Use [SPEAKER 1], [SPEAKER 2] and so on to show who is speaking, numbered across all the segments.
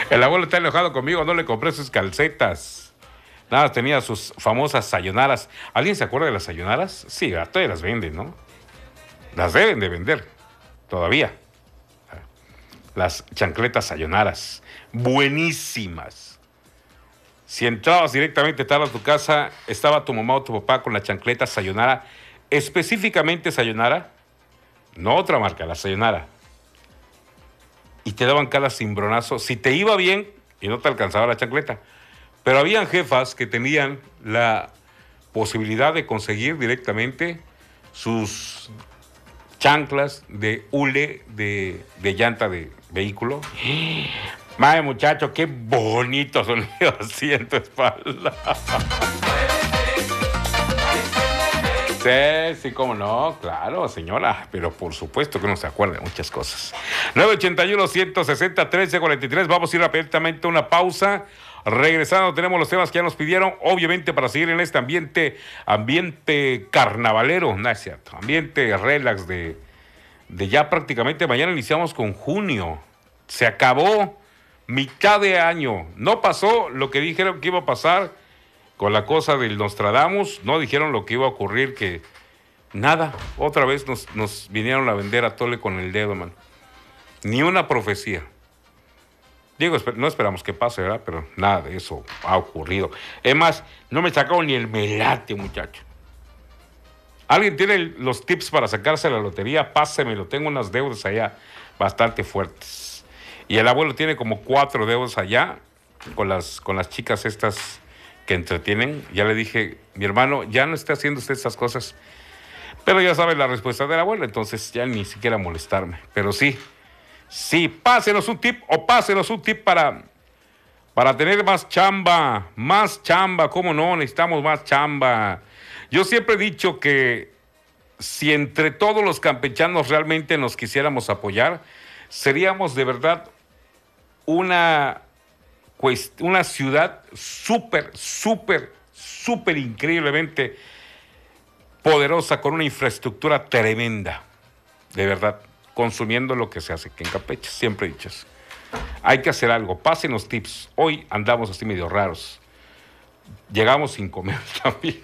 [SPEAKER 1] El abuelo está enojado conmigo, no le compré sus calcetas. Nada, tenía sus famosas sayonaras. ¿Alguien se acuerda de las sayonaras? Sí, todavía las venden, ¿no? Las deben de vender, todavía. Las chancletas sayonaras, buenísimas. Si entrabas directamente tarde a tu casa, estaba tu mamá o tu papá con la chancleta sayonara, específicamente sayonara, no otra marca, la sayonara. Y te daban cada cimbronazo, si te iba bien y no te alcanzaba la chancleta. Pero habían jefas que tenían la posibilidad de conseguir directamente sus chanclas de hule de llanta de vehículo. Madre muchacho, qué bonito sonido así en tu espalda. Sí, cómo no, claro, señora, pero por supuesto que no se acuerda de muchas cosas. 981-160-1343, vamos a ir rápidamente a una pausa. Regresando, tenemos los temas que ya nos pidieron, obviamente para seguir en este ambiente carnavalero, no es cierto, ambiente relax de ya prácticamente mañana iniciamos con junio. Se acabó mitad de año. No pasó lo que dijeron que iba a pasar con la cosa del Nostradamus, no dijeron lo que iba a ocurrir, que nada, otra vez nos vinieron a vender a tole con el dedo, man. Ni una profecía. Digo, no esperamos que pase, ¿verdad? Pero nada de eso ha ocurrido. Es más, no me sacaron ni el melate, muchacho. ¿Alguien tiene los tips para sacarse la lotería? Pásemelo, tengo unas deudas allá bastante fuertes. Y el abuelo tiene como 4 deudas allá con las chicas estas que entretienen. Ya le dije, mi hermano, ya no esté haciendo usted esas cosas. Pero ya sabe la respuesta del abuelo, entonces ya ni siquiera molestarme. Pero sí, pásenos un tip para tener más chamba, ¿cómo no? Necesitamos más chamba. Yo siempre he dicho que si entre todos los campechanos realmente nos quisiéramos apoyar, seríamos de verdad una ciudad súper increíblemente poderosa, con una infraestructura tremenda, de verdad, consumiendo lo que se hace aquí en Campeche. Siempre he dicho eso. Hay que hacer algo, pásenos tips. Hoy andamos así medio raros. Llegamos sin comer también.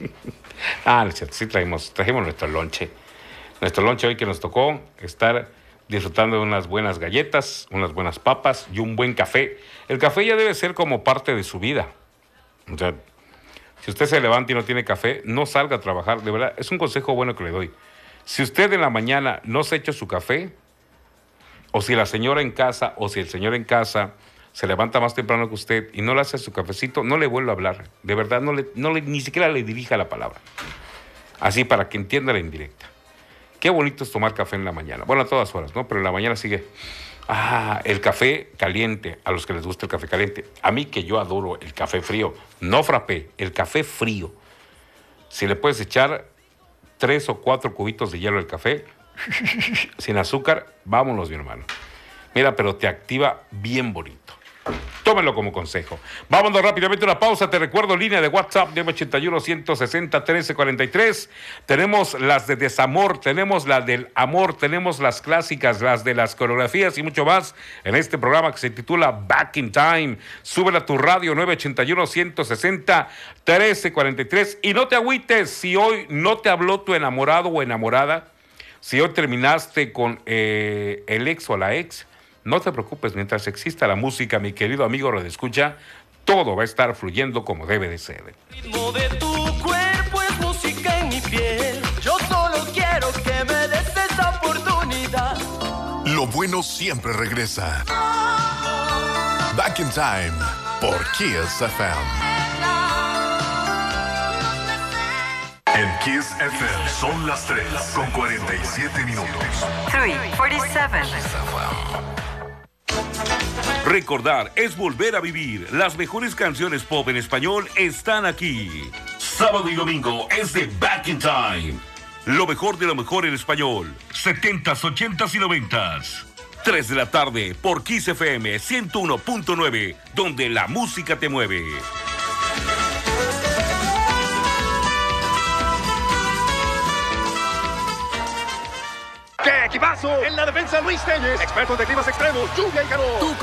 [SPEAKER 1] Sí trajimos nuestro lonche. Nuestro lonche hoy que nos tocó estar disfrutando de unas buenas galletas, unas buenas papas y un buen café. El café ya debe ser como parte de su vida. O sea, si usted se levanta y no tiene café, no salga a trabajar. De verdad, es un consejo bueno que le doy. Si usted en la mañana no se echa su café, o si la señora en casa, o si el señor en casa se levanta más temprano que usted y no le hace su cafecito, no le vuelva a hablar. De verdad, ni siquiera le dirija la palabra. Así para que entienda la indirecta. Qué bonito es tomar café en la mañana. Bueno, a todas horas, ¿no? Pero en la mañana sigue. El café caliente, a los que les gusta el café caliente. A mí, que yo adoro el café frío, no frappé, el café frío. Si le puedes echar 3 o 4 cubitos de hielo al café, sin azúcar, vámonos, mi hermano. Mira, pero te activa bien bonito. Tómenlo como consejo. Vámonos rápidamente a una pausa. Te recuerdo, línea de WhatsApp de 81-160-1343. Tenemos las de desamor, tenemos las del amor, tenemos las clásicas, las de las coreografías y mucho más en este programa que se titula Back in Time. Súbela a tu radio 981-160-1343. Y no te agüites si hoy no te habló tu enamorado o enamorada, si hoy terminaste con el ex o la ex. No te preocupes, mientras exista la música, mi querido amigo radioescucha, todo va a estar fluyendo como debe de ser.
[SPEAKER 2] El ritmo de tu cuerpo es música en mi piel. Yo solo quiero que me des esa oportunidad.
[SPEAKER 3] Lo bueno siempre regresa. Back in Time por Kiss FM. En Kiss FM son las 3:47 minutos.
[SPEAKER 4] 3:47.
[SPEAKER 5] Recordar es volver a vivir. Las mejores canciones pop en español están aquí. Sábado y domingo es de Back in Time. Lo mejor de lo mejor en español. 70s, 80s y 90s. 3 de la tarde por Kiss FM 101.9, donde la música te mueve.
[SPEAKER 6] ¡Qué equipazo! En la defensa, Luis Telles, expertos de climas extremos, lluvia y calor.